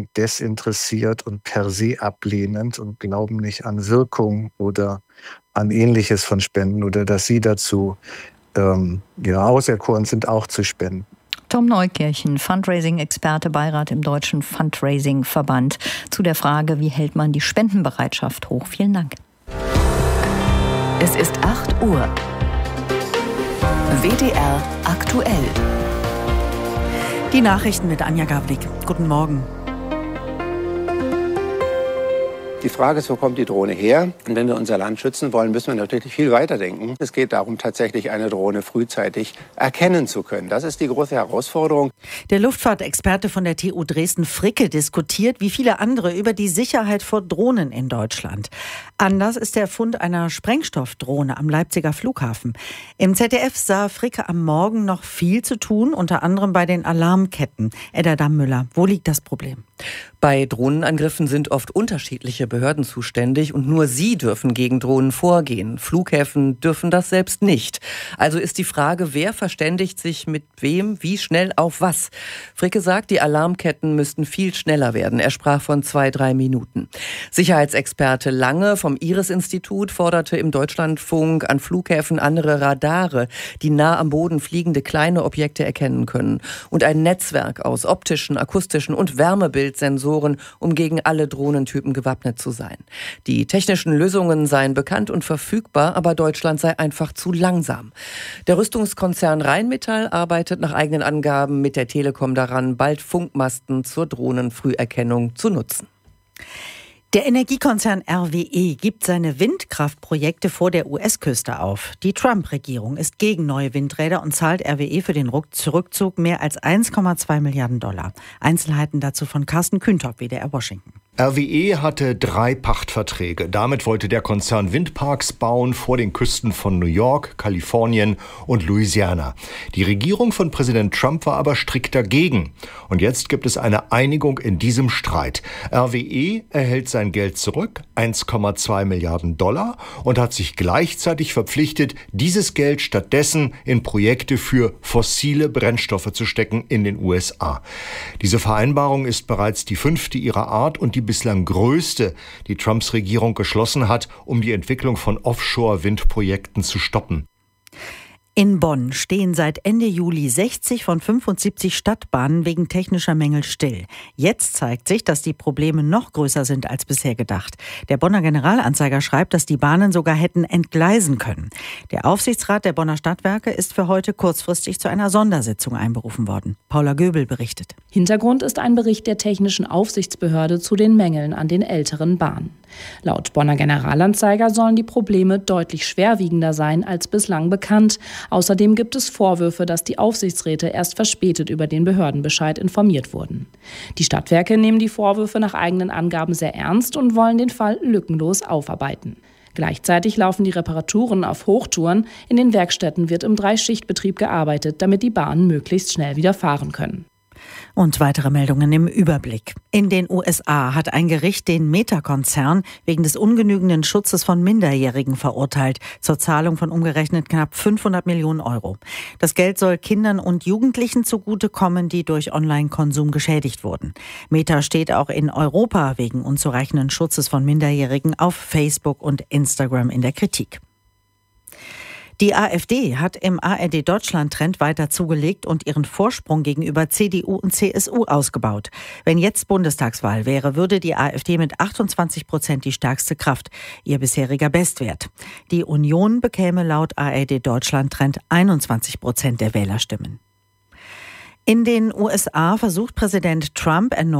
desinteressiert und per se ablehnend und glauben nicht an Wirkung oder an Ähnliches von Spenden oder dass sie dazu auserkoren sind, auch zu spenden. Tom Neukirchen, Fundraising-Experte, Beirat im Deutschen Fundraising-Verband, zu der Frage, wie hält man die Spendenbereitschaft hoch? Vielen Dank. Es ist 8 Uhr. WDR aktuell. Die Nachrichten mit Anja Gavlik. Guten Morgen. Die Frage ist, wo kommt die Drohne her? Und wenn wir unser Land schützen wollen, müssen wir natürlich viel weiter denken. Es geht darum, tatsächlich eine Drohne frühzeitig erkennen zu können. Das ist die große Herausforderung. Der Luftfahrtexperte von der TU Dresden, Fricke, diskutiert wie viele andere über die Sicherheit vor Drohnen in Deutschland. Anders ist der Fund einer Sprengstoffdrohne am Leipziger Flughafen. Im ZDF sah Fricke am Morgen noch viel zu tun, unter anderem bei den Alarmketten. Edda Dammüller, wo liegt das Problem? Bei Drohnenangriffen sind oft unterschiedliche Behörden zuständig und nur sie dürfen gegen Drohnen vorgehen. Flughäfen dürfen das selbst nicht. Also ist die Frage, wer verständigt sich mit wem, wie schnell auf was? Fricke sagt, die Alarmketten müssten viel schneller werden. Er sprach von 2-3 Minuten. Sicherheitsexperte Lange vom IRIS-Institut forderte im Deutschlandfunk an Flughäfen andere Radare, die nah am Boden fliegende kleine Objekte erkennen können. Und ein Netzwerk aus optischen, akustischen und Wärmebildsensoren, um gegen alle Drohnentypen gewappnet zu sein. Die technischen Lösungen seien bekannt und verfügbar, aber Deutschland sei einfach zu langsam. Der Rüstungskonzern Rheinmetall arbeitet nach eigenen Angaben mit der Telekom daran, bald Funkmasten zur Drohnenfrüherkennung zu nutzen. Der Energiekonzern RWE gibt seine Windkraftprojekte vor der US-Küste auf. Die Trump-Regierung ist gegen neue Windräder und zahlt RWE für den Rückzug mehr als 1,2 Milliarden $. Einzelheiten dazu von Carsten Kühntop, WDR Washington. RWE hatte 3 Pachtverträge. Damit wollte der Konzern Windparks bauen vor den Küsten von New York, Kalifornien und Louisiana. Die Regierung von Präsident Trump war aber strikt dagegen. Und jetzt gibt es eine Einigung in diesem Streit. RWE erhält sein Geld zurück, 1,2 Milliarden $, und hat sich gleichzeitig verpflichtet, dieses Geld stattdessen in Projekte für fossile Brennstoffe zu stecken in den USA. Diese Vereinbarung ist bereits die 5. ihrer Art und die bislang größte, die Trumps Regierung geschlossen hat, um die Entwicklung von Offshore-Windprojekten zu stoppen. In Bonn stehen seit Ende Juli 60 von 75 Stadtbahnen wegen technischer Mängel still. Jetzt zeigt sich, dass die Probleme noch größer sind als bisher gedacht. Der Bonner Generalanzeiger schreibt, dass die Bahnen sogar hätten entgleisen können. Der Aufsichtsrat der Bonner Stadtwerke ist für heute kurzfristig zu einer Sondersitzung einberufen worden. Paula Göbel berichtet. Hintergrund ist ein Bericht der Technischen Aufsichtsbehörde zu den Mängeln an den älteren Bahnen. Laut Bonner Generalanzeiger sollen die Probleme deutlich schwerwiegender sein als bislang bekannt. Außerdem gibt es Vorwürfe, dass die Aufsichtsräte erst verspätet über den Behördenbescheid informiert wurden. Die Stadtwerke nehmen die Vorwürfe nach eigenen Angaben sehr ernst und wollen den Fall lückenlos aufarbeiten. Gleichzeitig laufen die Reparaturen auf Hochtouren. In den Werkstätten wird im 3-Schichtbetrieb gearbeitet, damit die Bahnen möglichst schnell wieder fahren können. Und weitere Meldungen im Überblick. In den USA hat ein Gericht den Meta-Konzern wegen des ungenügenden Schutzes von Minderjährigen verurteilt, zur Zahlung von umgerechnet knapp 500 Millionen €. Das Geld soll Kindern und Jugendlichen zugutekommen, die durch Online-Konsum geschädigt wurden. Meta steht auch in Europa wegen unzureichenden Schutzes von Minderjährigen auf Facebook und Instagram in der Kritik. Die AfD hat im ARD-Deutschland-Trend weiter zugelegt und ihren Vorsprung gegenüber CDU und CSU ausgebaut. Wenn jetzt Bundestagswahl wäre, würde die AfD mit 28% die stärkste Kraft, ihr bisheriger Bestwert. Die Union bekäme laut ARD-Deutschland-Trend 21% der Wählerstimmen. In den USA versucht Präsident Trump erneut